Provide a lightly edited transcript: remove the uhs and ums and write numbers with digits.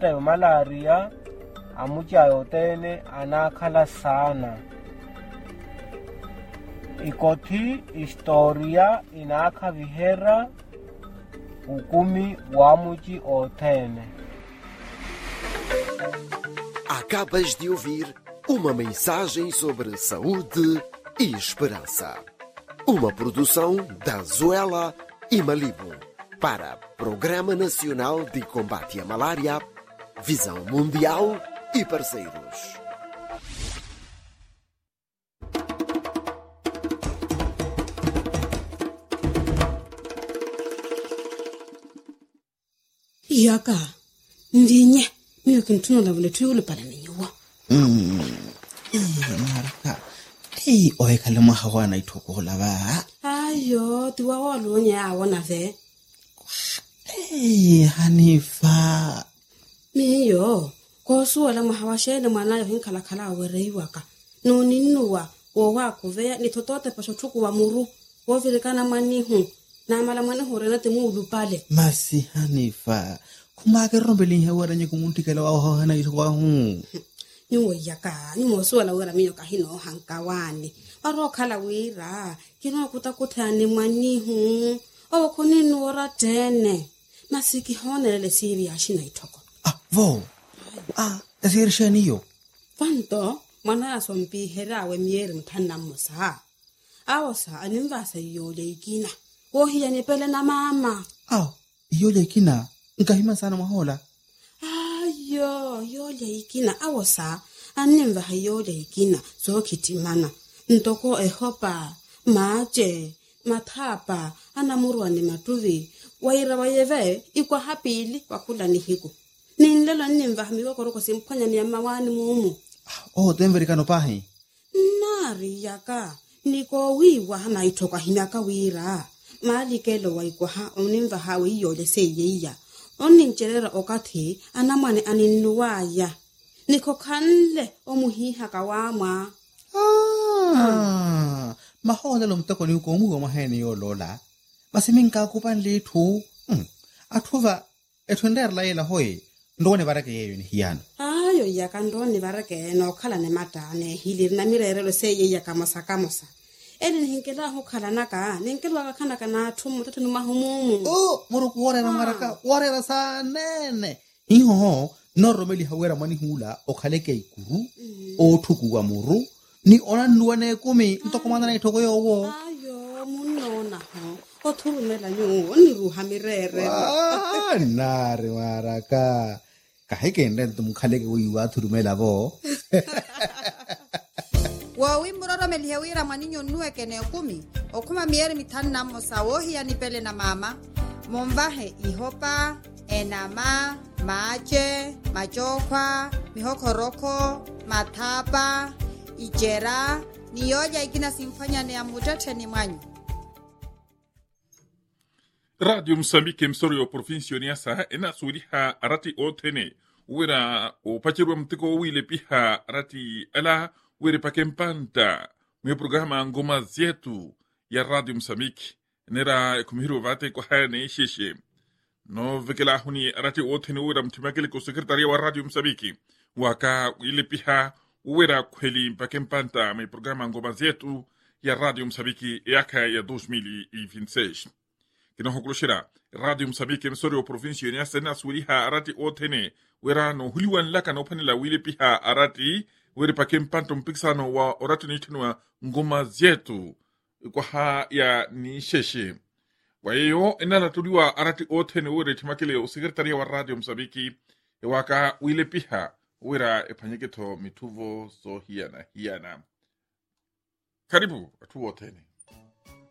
te malaria amucha yotene anakhala sana. Ikoti historia inaka vihera ukumi wa muji otene. Acabas de ouvir uma mensagem sobre saúde e esperança. Uma produção da Zoela e Malibu para Programa Nacional de Combate à Malária, Visão Mundial e parceiros. Yaka, ndinye, miyo kintuno la vile tuyule pala ninyuwa. Maraka, oe kalema hawa na itoko la ba. Ayo, tuwa walu nye awona ve. Hanifa. Miyo, kosu wala mahawashene mwanayo hinkala kala awere iwaka. Nuninua, wawako vea, nitotote pashotuku wa muru, wafilikana manihu. Na mala manihu renate muulu pale. Masi Hanifa, kumake rombeli hawara nye kumuntikela wa hana itoko wa huu. Nyuwa yaka, nyuwa suwala wera miyo kahino hankawani. Waro kala wira, kino kutakutani manihu. Owa kuninu ora tene. Masiki honele siri ashina itoko. Vo. Asiri shaniyo. Fanto, mwana asompi herawe mieri mtana musa. Awasa animvasa yole ikina. Wohi ya nipele na mama. Yole ikina. Nkahima sana mahola. Yole ikina. Awasa animvaha yole ikina. So kitimana. Ntoko ehopa. Maje. Matapa. Anamurwa ni matuvi. Waira wayeve. Ikwa hapili. Wakula ni hiku. Ninlelo nimvaha miwa koroko simpanya ni amawani mumu. Temveri kano pahi. Nari yaka. Niko wiwa hana itoka hinaka wira. Mali kelo wa ikuha onimvaha wiyole seyeya. Onincherera okati anamane aninuwaya. Niko kanle omuhiha kawama. Mahola lo mtako ni ukomu wa mahene yo lola. Masiminka kupan litu. Atuva etwender la ila hoi. Ndone barake yeyo ni hiyano. Ayo yaka ndone barake no kala ne matane hilir na mirerelo seyeya kamosa. Eni hinkela ho kala naka nenkelo akana kana thumu tatu mahumumu. Muruku warera maraka warera sa nene. Iho no romeli hawera mani hula okhaleke ikuru o thuku wa muru ni ona nuane kumi ntokomana na itoko yowo. Ayo munona ho o thurumela nyu ni ruha mirere. Nare maraka kaheke ndente mukhaleke uyiwa thurumela bo. Wawi muroro melihewira maninyo nuwe kene okumi. Okuma mieri mitana mosa wohi ya nipele na mama. Mombahe ihopa, enama, mache, machokwa, mihokoroko, matapa, ijera, niyoja ikina simfanya ni amutete ni mwanyu. Radio Msambike msori wa provinsi yoniasa ena suuriha arati otene. Uwera upachirwa mtiko uwile piha arati ala were pakempanta mwe programa ngoma zetu ya Radio Msambiki nera kumihiru vate kwa haya na isheshe no vekela huni arati otene uwera mtimakele kwa sekretaria wa Radio Msambiki waka ile piha uwera kweli pakempanta mwe programa ngoma zetu ya Radio Msambiki yaka ya 2026 kina hokulushira Radio Msambiki msori wa provinsi yoniasa na suuriha arati otene wera no huliwan laka no panela wile piha arati weri pakempanto mpikisano wa oratu nitinua ngoma zetu kwa haa ya nisheshe. Waeyo inala tuliwa arati otene weri timakile usekretaria wa Radio Msambiki waka wile piha wera epanyeketo mituvo so hiana. Karibu atu otene.